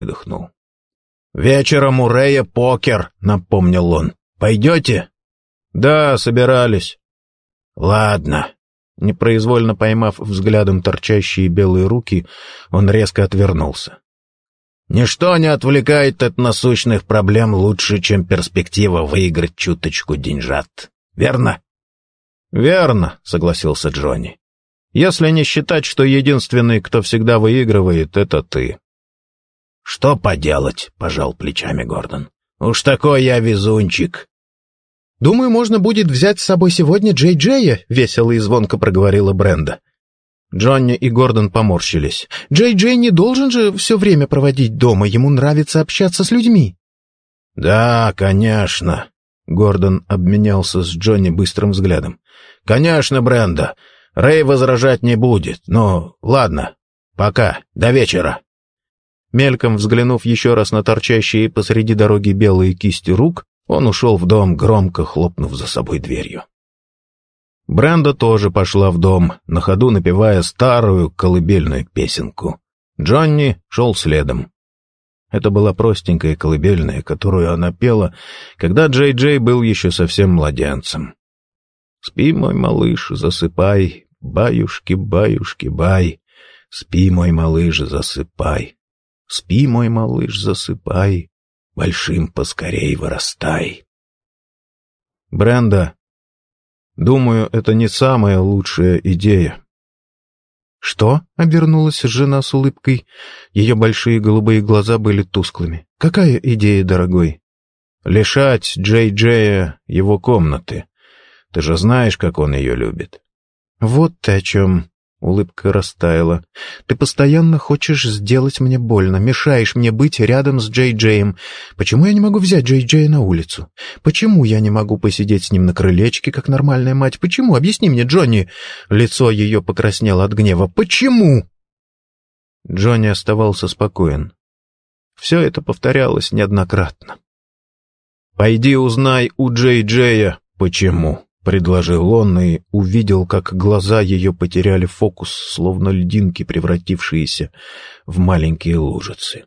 выдохнул. «Вечером у Рэя покер», — напомнил он. «Пойдете?» «Да, собирались». «Ладно». Непроизвольно поймав взглядом торчащие белые руки, он резко отвернулся. «Ничто не отвлекает от насущных проблем лучше, чем перспектива выиграть чуточку деньжат. Верно?» «Верно», — согласился Джонни. «Если не считать, что единственный, кто всегда выигрывает, это ты». «Что поделать?» — пожал плечами Гордон. «Уж такой я везунчик». «Думаю, можно будет взять с собой сегодня Джей-Джея», — весело и звонко проговорила Бренда. Джонни и Гордон поморщились. «Джей-Джей не должен же все время проводить дома, ему нравится общаться с людьми». «Да, конечно», — Гордон обменялся с Джонни быстрым взглядом. «Конечно, Бренда, Рэй возражать не будет, но ладно, пока, до вечера». Мельком взглянув еще раз на торчащие посреди дороги белые кисти рук, он ушел в дом, громко хлопнув за собой дверью. Бренда тоже пошла в дом, на ходу напевая старую колыбельную песенку. Джонни шел следом. Это была простенькая колыбельная, которую она пела, когда Джей-Джей был еще совсем младенцем. «Спи, мой малыш, засыпай, баюшки, баюшки, бай. Спи, мой малыш, засыпай. Спи, мой малыш, засыпай. Большим поскорей вырастай». «Бренда, думаю, это не самая лучшая идея». «Что?» — обернулась жена с улыбкой. Ее большие голубые глаза были тусклыми. «Какая идея, дорогой?» «Лишать Джей-Джея его комнаты. Ты же знаешь, как он ее любит». «Вот ты о чем». Улыбка растаяла. «Ты постоянно хочешь сделать мне больно, мешаешь мне быть рядом с Джей-Джеем. Почему я не могу взять Джей-Джея на улицу? Почему я не могу посидеть с ним на крылечке, как нормальная мать? Почему? Объясни мне, Джонни!» Лицо ее покраснело от гнева. «Почему?» Джонни оставался спокоен. Все это повторялось неоднократно. «Пойди узнай у Джей-Джея, почему», — предложил он и увидел, как глаза ее потеряли фокус, словно льдинки, превратившиеся в маленькие лужицы.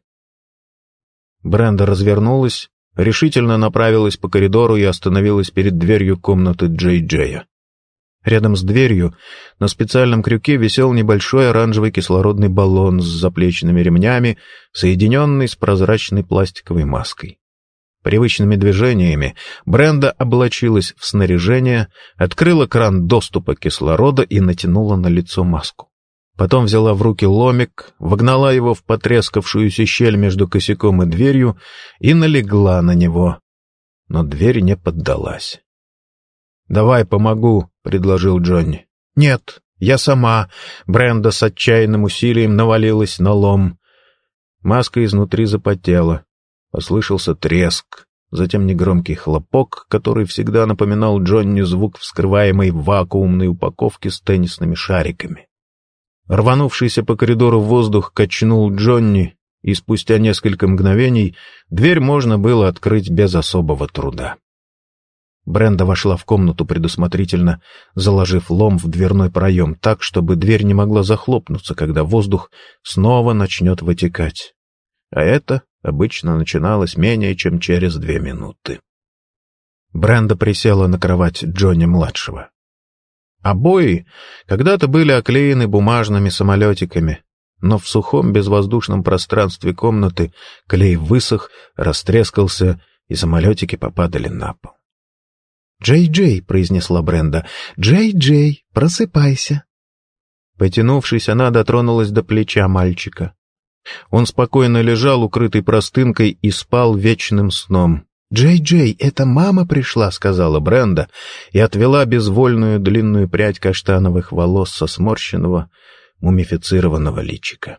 Бренда развернулась, решительно направилась по коридору и остановилась перед дверью комнаты Джей-Джея. Рядом с дверью на специальном крюке висел небольшой оранжевый кислородный баллон с заплечными ремнями, соединенный с прозрачной пластиковой маской. Привычными движениями Бренда облачилась в снаряжение, открыла кран доступа кислорода и натянула на лицо маску. Потом взяла в руки ломик, вогнала его в потрескавшуюся щель между косяком и дверью и налегла на него. Но дверь не поддалась. «Давай помогу», — предложил Джонни. «Нет, я сама». Бренда с отчаянным усилием навалилась на лом. Маска изнутри запотела. Послышался треск, затем негромкий хлопок, который всегда напоминал Джонни звук вскрываемой вакуумной упаковки с теннисными шариками. Рванувшийся по коридору воздух качнул Джонни, и спустя несколько мгновений дверь можно было открыть без особого труда. Бренда вошла в комнату, предусмотрительно заложив лом в дверной проем так, чтобы дверь не могла захлопнуться, когда воздух снова начнет вытекать. А это обычно начиналось менее чем через 2 минуты. Бренда присела на кровать Джонни-младшего. Обои когда-то были оклеены бумажными самолетиками, но в сухом безвоздушном пространстве комнаты клей высох, растрескался, и самолетики попадали на пол. «Джей-Джей», — произнесла Бренда, — «Джей-Джей, просыпайся». Потянувшись, она дотронулась до плеча мальчика. Он спокойно лежал, укрытый простынкой, и спал вечным сном. «Джей-Джей, это мама пришла», — сказала Бренда, и отвела безвольную длинную прядь каштановых волос со сморщенного, мумифицированного личика.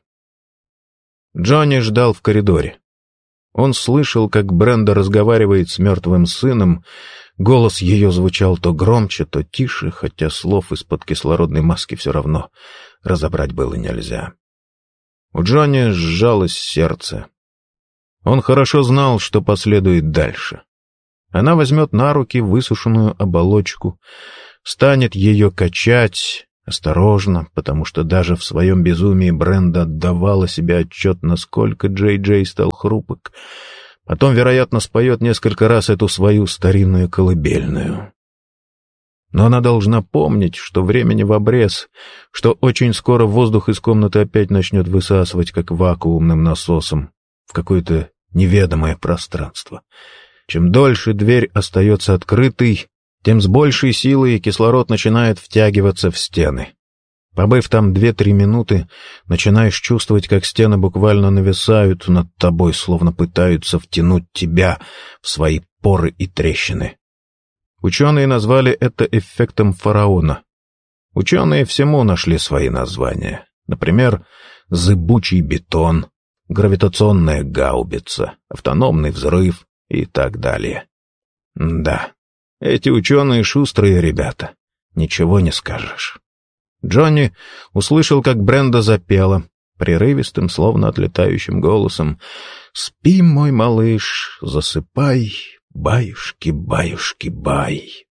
Джонни ждал в коридоре. Он слышал, как Бренда разговаривает с мертвым сыном. Голос ее звучал то громче, то тише, хотя слов из-под кислородной маски все равно разобрать было нельзя. У Джонни сжалось сердце. Он хорошо знал, что последует дальше. Она возьмет на руки высушенную оболочку, станет ее качать, Осторожно, потому что даже в своем безумии Бренда отдавала себе отчет, насколько Джей-Джей стал хрупок. Потом, вероятно, споет несколько раз эту свою старинную колыбельную. Но она должна помнить, что времени в обрез, что очень скоро воздух из комнаты опять начнет высасывать, как вакуумным насосом, в какое-то неведомое пространство. Чем дольше дверь остается открытой, тем с большей силой кислород начинает втягиваться в стены. Побыв там 2-3 минуты, начинаешь чувствовать, как стены буквально нависают над тобой, словно пытаются втянуть тебя в свои поры и трещины. Ученые назвали это эффектом фараона. Ученые всему нашли свои названия. Например, зыбучий бетон, гравитационная гаубица, автономный взрыв и так далее. Да, эти ученые шустрые ребята, ничего не скажешь. Джонни услышал, как Бренда запела, прерывистым, словно отлетающим голосом: «Спи, мой малыш, засыпай, баюшки, баюшки, бай».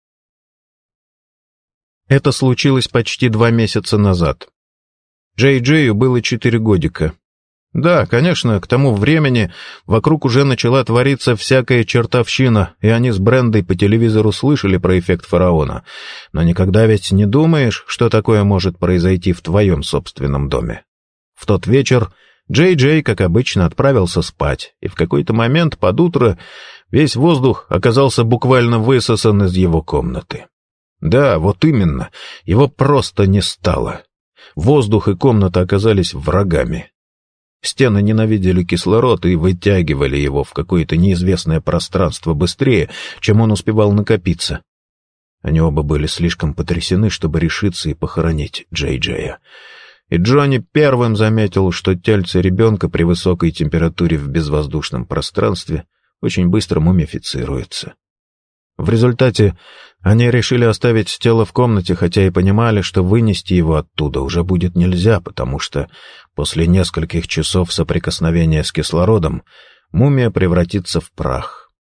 Это случилось почти 2 месяца назад. Джей-Джею было 4 годика. Да, конечно, к тому времени вокруг уже начала твориться всякая чертовщина, и они с Брендой по телевизору слышали про эффект фараона. Но никогда ведь не думаешь, что такое может произойти в твоем собственном доме. В тот вечер Джей-Джей, как обычно, отправился спать, и в какой-то момент под утро весь воздух оказался буквально высосан из его комнаты. Да, вот именно, его просто не стало. Воздух и комната оказались врагами. Стены ненавидели кислород и вытягивали его в какое-то неизвестное пространство быстрее, чем он успевал накопиться. Они оба были слишком потрясены, чтобы решиться и похоронить Джей-Джея. И Джонни первым заметил, что тельце ребенка при высокой температуре в безвоздушном пространстве очень быстро мумифицируется. В результате они решили оставить тело в комнате, хотя и понимали, что вынести его оттуда уже будет нельзя, потому что после нескольких часов соприкосновения с кислородом мумия превратится в прах.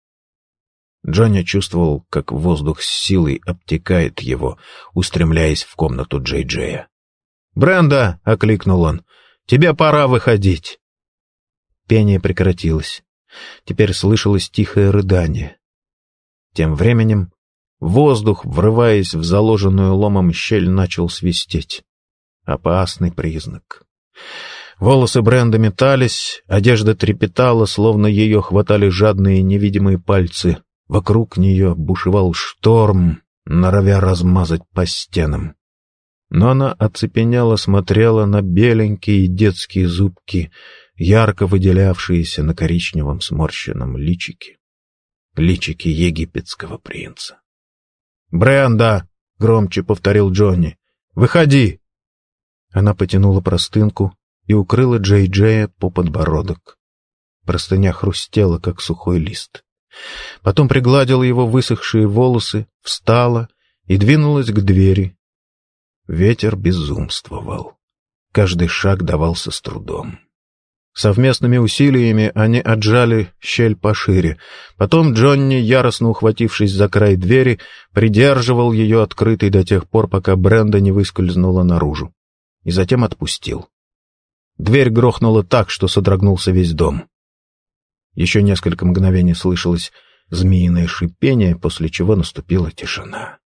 Джонни чувствовал, как воздух с силой обтекает его, устремляясь в комнату Джей-Джея. «Бренда!» — окликнул он. «Тебе пора выходить!» Пение прекратилось. Теперь слышалось тихое рыдание. Тем временем воздух, врываясь в заложенную ломом щель, начал свистеть. Опасный признак. Волосы Бренды метались, одежда трепетала, словно ее хватали жадные невидимые пальцы. Вокруг нее бушевал шторм, норовя размазать по стенам. Но она оцепенела, смотрела на беленькие детские зубки, ярко выделявшиеся на коричневом сморщенном личике. Личике египетского принца. «Бренда!» — громче повторил Джонни. «Выходи!» Она потянула простынку и укрыла Джей-Джея по подбородок. Простыня хрустела, как сухой лист. Потом пригладила его высохшие волосы, встала и двинулась к двери. Ветер безумствовал. Каждый шаг давался с трудом. Совместными усилиями они отжали щель пошире. Потом Джонни, яростно ухватившись за край двери, придерживал ее открытой до тех пор, пока Бренда не выскользнула наружу. И затем отпустил. Дверь грохнула так, что содрогнулся весь дом. Еще несколько мгновений слышалось змеиное шипение, после чего наступила тишина.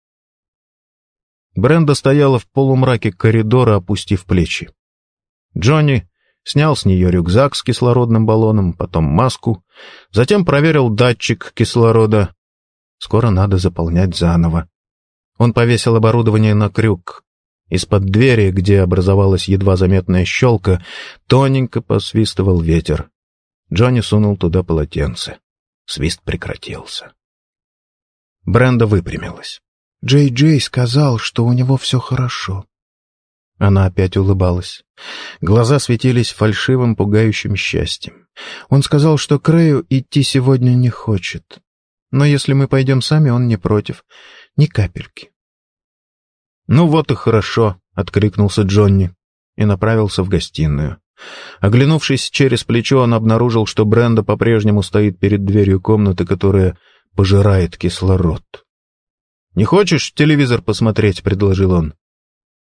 Бренда стояла в полумраке коридора, опустив плечи. Джонни снял с нее рюкзак с кислородным баллоном, потом маску, затем проверил датчик кислорода. Скоро надо заполнять заново. Он повесил оборудование на крюк. Из-под двери, где образовалась едва заметная щелка, тоненько посвистывал ветер. Джонни сунул туда полотенце. Свист прекратился. Бренда выпрямилась. «Джей-Джей сказал, что у него все хорошо». Она опять улыбалась. Глаза светились фальшивым, пугающим счастьем. Он сказал, что к Рэю идти сегодня не хочет. Но если мы пойдем сами, он не против. Ни капельки. «Ну вот и хорошо», — откликнулся Джонни и направился в гостиную. Оглянувшись через плечо, он обнаружил, что Бренда по-прежнему стоит перед дверью комнаты, которая пожирает кислород. «Не хочешь телевизор посмотреть?» — предложил он.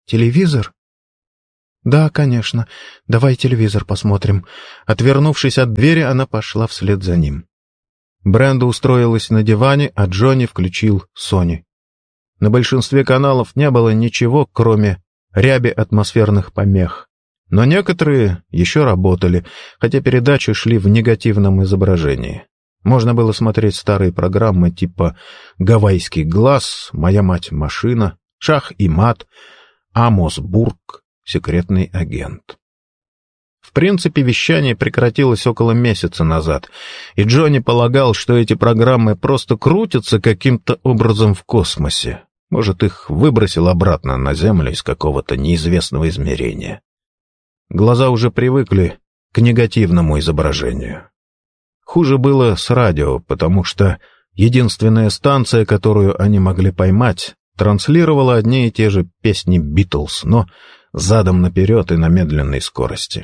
«Телевизор?» «Да, конечно. Давай телевизор посмотрим». Отвернувшись от двери, она пошла вслед за ним. Бренда устроилась на диване, а Джонни включил Сони. На большинстве каналов не было ничего, кроме ряби атмосферных помех. Но некоторые еще работали, хотя передачи шли в негативном изображении. Можно было смотреть старые программы типа «Гавайский глаз», «Моя мать машина», «Шах и мат», «Амос Бург», «Секретный агент». В принципе, вещание прекратилось около месяца назад, и Джонни полагал, что эти программы просто крутятся каким-то образом в космосе. Может, их выбросил обратно на Землю из какого-то неизвестного измерения. Глаза уже привыкли к негативному изображению. Хуже было с радио, потому что единственная станция, которую они могли поймать, транслировала одни и те же песни «Битлз», но задом наперед и на медленной скорости.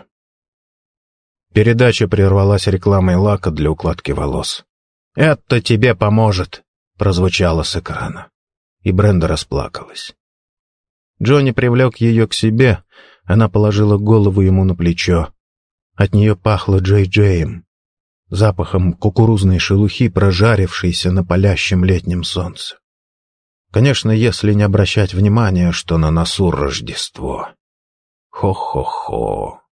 Передача прервалась рекламой лака для укладки волос. «Это тебе поможет», — прозвучало с экрана. И Бренда расплакалась. Джонни привлек ее к себе, она положила голову ему на плечо. От нее пахло Джей-Джеем, запахом кукурузной шелухи, прожарившейся на палящем летнем солнце. Конечно, если не обращать внимания, что на носу Рождество. Хо-хо-хо.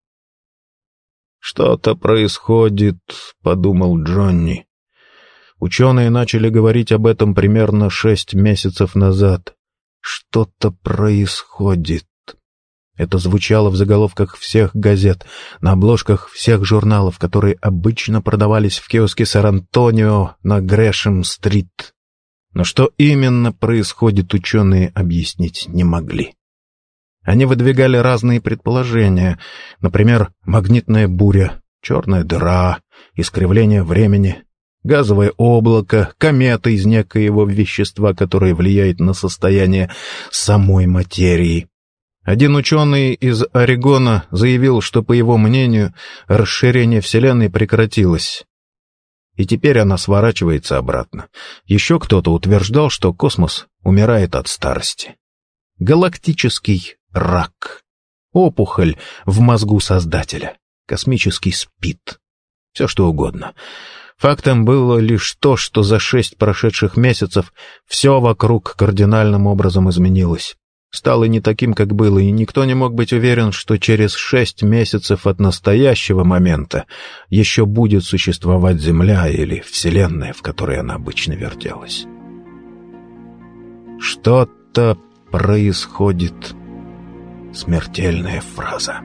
«Что-то происходит», — подумал Джонни. Ученые начали говорить об этом примерно 6 месяцев назад. «Что-то происходит». Это звучало в заголовках всех газет, на обложках всех журналов, которые обычно продавались в киоске Сан-Антонио на Грэшем-стрит. Но что именно происходит, ученые объяснить не могли. Они выдвигали разные предположения, например, магнитная буря, черная дыра, искривление времени, газовое облако, комета из некоего вещества, которое влияет на состояние самой материи. Один ученый из Орегона заявил, что, по его мнению, расширение Вселенной прекратилось, и теперь она сворачивается обратно. Еще кто-то утверждал, что космос умирает от старости. Галактический рак, опухоль в мозгу Создателя, космический СПИД, все что угодно. Фактом было лишь то, что за 6 прошедших месяцев все вокруг кардинальным образом изменилось. Стало не таким, как было, и никто не мог быть уверен, что через 6 месяцев от настоящего момента еще будет существовать Земля или Вселенная, в которой она обычно вертелась. Что-то происходит. Смертельная фраза.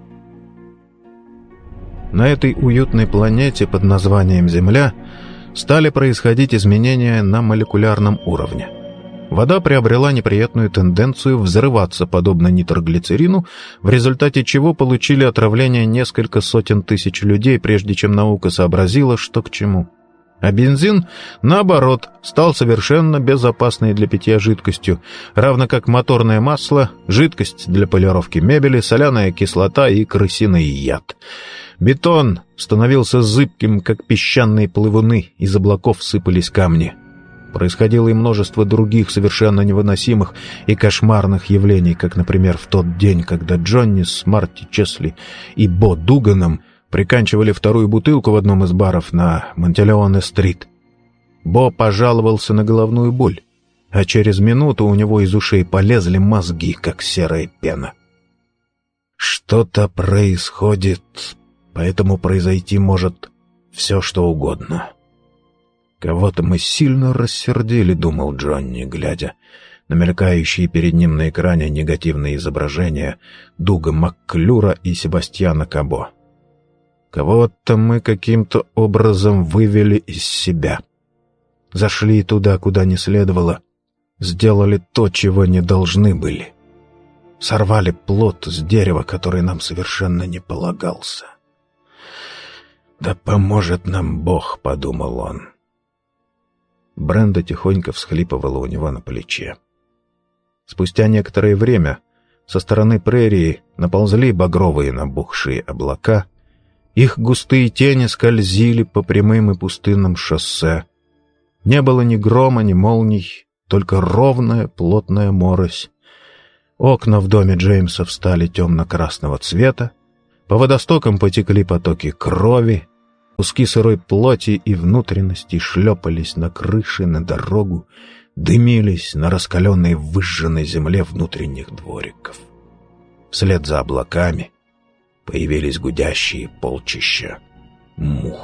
На этой уютной планете под названием Земля стали происходить изменения на молекулярном уровне. Вода приобрела неприятную тенденцию взрываться, подобно нитроглицерину, в результате чего получили отравление несколько сотен тысяч людей, прежде чем наука сообразила, что к чему. А бензин, наоборот, стал совершенно безопасной для питья жидкостью, равно как моторное масло, жидкость для полировки мебели, соляная кислота и крысиный яд. Бетон становился зыбким, как песчаные плавуны, из облаков сыпались камни. Происходило и множество других совершенно невыносимых и кошмарных явлений, как, например, в тот день, когда Джонни с Марти Чесли и Бо Дуганом приканчивали вторую бутылку в одном из баров на Монтелеоне-стрит. Бо пожаловался на головную боль, а через минуту у него из ушей полезли мозги, как серая пена. Что-то происходит, поэтому произойти может все, что угодно. «Кого-то мы сильно рассердили», — думал Джонни, глядя на мелькающие перед ним на экране негативные изображения Дуга Макклюра и Себастьяна Кабо. «Кого-то мы каким-то образом вывели из себя. Зашли туда, куда не следовало, сделали то, чего не должны были. Сорвали плод с дерева, который нам совершенно не полагался. Да поможет нам Бог», — подумал он. Бренда тихонько всхлипывала у него на плече. Спустя некоторое время со стороны прерии наползли багровые набухшие облака, их густые тени скользили по прямым и пустынным шоссе. Не было ни грома, ни молний, только ровная плотная морось. Окна в доме Джеймсов стали темно-красного цвета, по водостокам потекли потоки крови, куски сырой плоти и внутренностей шлепались на крыши, на дорогу, дымились на раскаленной выжженной земле внутренних двориков. Вслед за облаками появились гудящие полчища мух.